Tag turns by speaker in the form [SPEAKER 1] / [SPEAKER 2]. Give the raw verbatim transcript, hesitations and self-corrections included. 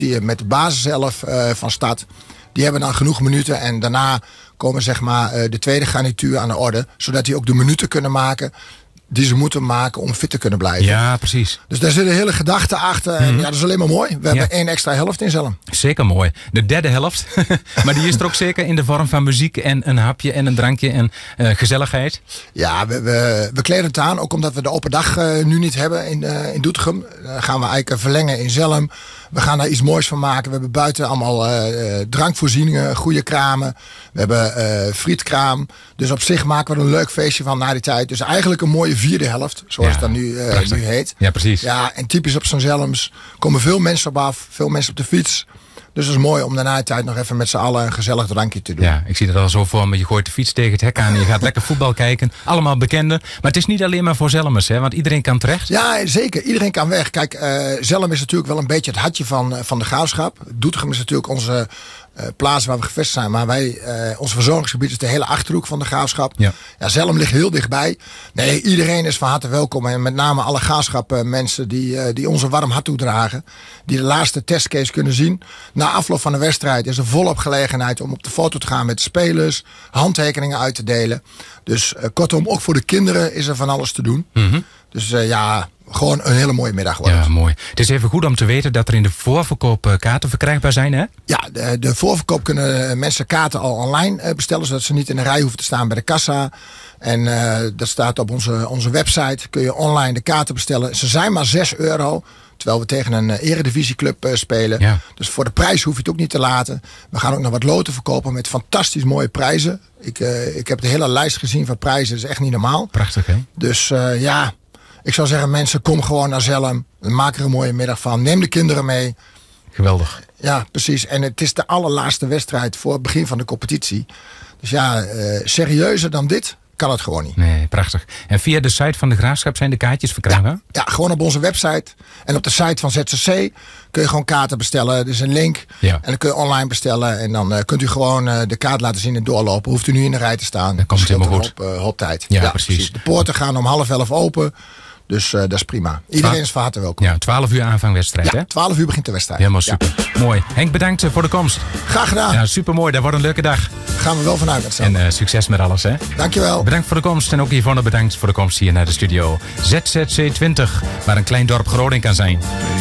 [SPEAKER 1] die met de basiself uh, van start. Die hebben dan genoeg minuten en daarna komen zeg maar uh, de tweede garnituur aan de orde. Zodat die ook de minuten kunnen maken die ze moeten maken om fit te kunnen blijven.
[SPEAKER 2] Ja, precies.
[SPEAKER 1] Dus daar zit een hele gedachte achter. En mm-hmm. ja, dat is alleen maar mooi. We ja. hebben één extra helft in Zelm.
[SPEAKER 2] Zeker mooi. De derde helft. Maar die is er ook zeker in de vorm van muziek en een hapje en een drankje en uh, gezelligheid.
[SPEAKER 1] Ja, we, we, we kleden het aan. Ook omdat we de open dag uh, nu niet hebben in, uh, in Doetinchem. Uh, gaan we eigenlijk verlengen in Zelm. We gaan daar iets moois van maken. We hebben buiten allemaal uh, drankvoorzieningen, goede kramen. We hebben uh, frietkraam. Dus op zich maken we er een leuk feestje van na die tijd. Dus eigenlijk een mooie vierde helft, zoals ja, het dan nu, uh, nu heet.
[SPEAKER 2] Ja, precies.
[SPEAKER 1] Ja, en typisch op zo'n Zelms komen veel mensen op af. Veel mensen op de fiets. Dus het is mooi om daarna de tijd nog even met z'n allen een gezellig drankje te doen.
[SPEAKER 2] Ja, ik zie dat al zo voor me. Je gooit de fiets tegen het hek aan en je gaat lekker voetbal kijken. Allemaal bekenden. Maar het is niet alleen maar voor Zelmers, hè? Want iedereen kan terecht.
[SPEAKER 1] Ja, zeker. Iedereen kan weg. Kijk, uh, Zelm is natuurlijk wel een beetje het hartje van, uh, van de Graafschap. Doetinchem is natuurlijk onze uh, plaats waar we gevestigd zijn. Maar wij, uh, ons verzorgingsgebied is de hele Achterhoek van de Graafschap. Ja. Ja, Zelm ligt heel dichtbij. Nee, iedereen is van harte welkom. En met name alle Graafschap uh, mensen die, uh, die ons een warm hart toedragen. Die de laatste testcase kunnen zien. Na afloop van de wedstrijd is er volop gelegenheid om op de foto te gaan met de spelers. Handtekeningen uit te delen. Dus uh, kortom, ook voor de kinderen is er van alles te doen. Mm-hmm. Dus uh, ja, gewoon een hele mooie middag wordt.
[SPEAKER 2] Ja, mooi. Het is even goed om te weten dat er in de voorverkoop uh, kaarten verkrijgbaar zijn, hè?
[SPEAKER 1] Ja, de, de voorverkoop kunnen mensen kaarten al online uh, bestellen. Zodat ze niet in de rij hoeven te staan bij de kassa. En uh, dat staat op onze, onze website. Kun je online de kaarten bestellen. Ze zijn maar zes euro. Terwijl we tegen een uh, eredivisieclub uh, spelen. Ja. Dus voor de prijs hoef je het ook niet te laten. We gaan ook nog wat loten verkopen met fantastisch mooie prijzen. Ik, uh, ik heb de hele lijst gezien van prijzen. Dat is echt niet normaal.
[SPEAKER 2] Prachtig, hè?
[SPEAKER 1] Dus uh, ja, ik zou zeggen mensen, kom gewoon naar Zelm. Maak er een mooie middag van. Neem de kinderen mee.
[SPEAKER 2] Geweldig.
[SPEAKER 1] Ja, precies. En het is de allerlaatste wedstrijd voor het begin van de competitie. Dus ja, uh, serieuzer dan dit kan het gewoon niet.
[SPEAKER 2] Nee, prachtig. En via de site van de Graafschap zijn de kaartjes verkrijgbaar?
[SPEAKER 1] Ja, ja, gewoon op onze website. En op de site van Z C C kun je gewoon kaarten bestellen. Er is een link. Ja. En dan kun je online bestellen. En dan uh, kunt u gewoon uh, de kaart laten zien en doorlopen. Hoeft u nu in de rij te staan.
[SPEAKER 2] Dat komt helemaal goed.
[SPEAKER 1] Op, uh, op tijd.
[SPEAKER 2] Ja, ja precies. precies.
[SPEAKER 1] De poorten gaan om half elf open. Dus uh, dat is prima. Iedereen Twa- is van harte welkom.
[SPEAKER 2] Ja, twaalf uur aanvangwedstrijd,
[SPEAKER 1] ja,
[SPEAKER 2] hè?
[SPEAKER 1] twaalf uur begint de wedstrijd.
[SPEAKER 2] Helemaal super. Ja. Mooi. Henk, bedankt voor de komst.
[SPEAKER 1] Graag gedaan.
[SPEAKER 2] Ja, super mooi. Dat wordt een leuke dag.
[SPEAKER 1] Gaan we wel vanuit met z'n
[SPEAKER 2] En uh, succes met alles, hè?
[SPEAKER 1] Dankjewel.
[SPEAKER 2] Bedankt voor de komst. En ook Yvonne bedankt voor de komst hier naar de studio. Z Z C twintig, waar een klein dorp Groningen kan zijn.